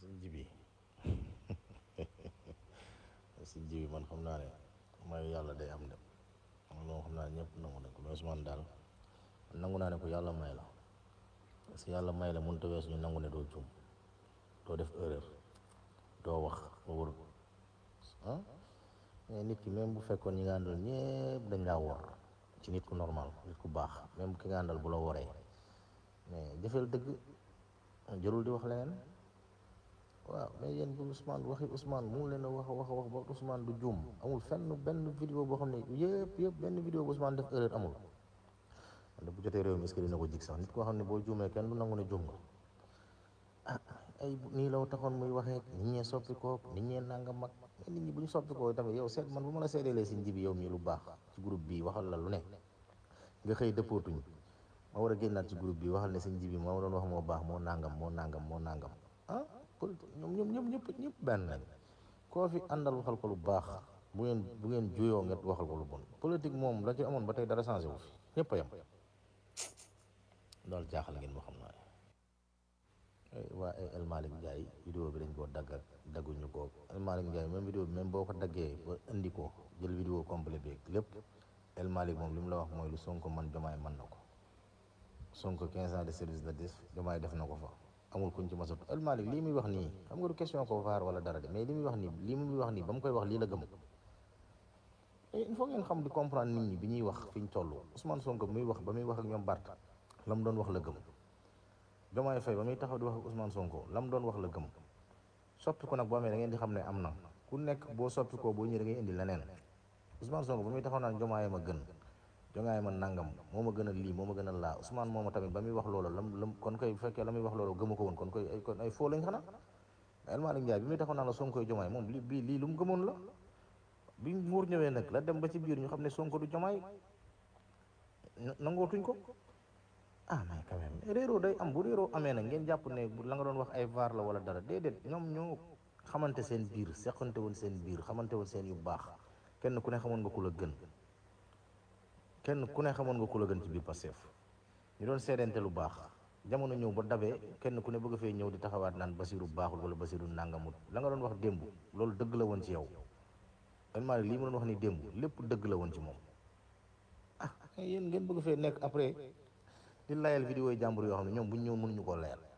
suñ jibi suñ jibi man xam naa ne may yàlla day am de man moom xam naa ne ñëpp nangu nañ ko mais Ousmane daal nangu naa ne ko yàlla may la parce que yàlla may la mënut a weesu ñu nangu ne doo juum doo def erreur doo wax ba wër ah mais nit ki même bu fekkoon ñi nga àndal ñëpp dañ laa wor ci nit ku normal nit ku baax même ki nga àndal bu la woree mais jëfeel dëgg jërul di wax leneen waaw mais yéen bu Ousmane waxi Ousmane mu ngi leen a wax a wax a wax ba Ousmane du juum amul fenn benn vidéo boo xam ne yëpp benn vidéo bu Ousmane def erreur amul wante bu jotee réew mi est-ce que dina ko jig sax nit koo xam ne boo juumee kenn du nangu ne juum nga ah ay nii la taxoon muy waxee nit ñee soppi ko nit ñee nanga mag mais nit ñi bu ñu soppi ko tamit yow seet man bu ma la seedeelee si njibi yow mii lu baax ci groupe bii waxal la lu ne nga xëy dëppootuñ ma war a génnaat ci groupe bi waxal ne si njibi moo doon wax moo baax moo nangam moo nangam moo nangam ah politique ñoom ñëpp benn lañ koo fi àndal waxal ko lu baax bu ngeen juyoo nga waxal ko lu bon politique moom la ci amoon ba tey dara changé wu fi ñëpp a yem loolu jaaxal ngeen moo xam naa waa El Malick Ndiaye vidéo bi dañ koo dagguñu ko El Malick Ndiaye même vidéo bi même boo ko daggee ba indi ko jël vidéo complet bi lépp El Malick moom li mu la wax mooy lu Sonko man Jomaay mën na ko Sonko 15 ans de service la def Jomaay def na ko fa amul kuñ ci masatu El Malick lii muy wax nii xam nga du question ko vaar wala dara de mais li muy wax nii ba mu koy wax lii la gëm il faut ngeen xam di comprendre nit ñi bi ñuy wax fi ñu toll Ousmane Sonko muy wax ba muy wax ak ñoom Bart la mu doon wax la gëm Jomaay Faye ba muy taxaw di wax ak Ousmane Sonko la mu doon wax la gëm soppi ko nag boo amee da ngeen di xam ne am na ku nekk boo soppi ko boo ñëwee da ngay indi leneen Ousmane Sonko ba muy taxaw naan Jomaay ma gën Jomaay ma nangam moo ma gën a lii moo ma gën a laa Ousmane mooma tamit ba muy wax loolu lam kon koy bu fekkee la muy wax loolu gëmu ko woon kon ay foo lañ xanaa El Malick Ndiaye bi muy taxaw naan la Sonko Jomaay moom lii lu mu gëmoon la bi nguur ñëwee nag la dem ba ci biir ñu xam ne Sonko du Jomaay nangootuñ ko ah mais quand même réeroo day am bu réeroo amee nag ngeen jàpp ne la nga doon wax ay vaar la wala dara déedéet ñoom ñoo xamante seen biir seqante woon seen biir xamante woon seen yu baax kenn ku ne xamoon nga ku la gën ci biir Pastef ñu doon seedante lu baax jamono ñëw ba dabee kenn ku ne bëgg fee ñëw di taxawaat naan Basiru baaxul wala Basiru nangamut la nga doon wax démb loolu dëgg la woon ci yow vraiment lii ma doon wax ni démb lépp dëgg la woon ci moom ah yéen ngeen bëgg fee nekk après di layal vidéo yi jàmbur yoo xam ne ñoom bu ñu ñëw mënuñu koo layal